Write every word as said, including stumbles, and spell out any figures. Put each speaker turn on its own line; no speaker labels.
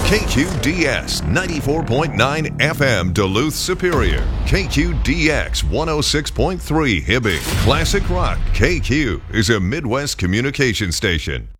K Q D S ninety-four point nine F M Duluth Superior. K Q D X one oh six point three Hibbing. Classic Rock K Q is a Midwest communication station.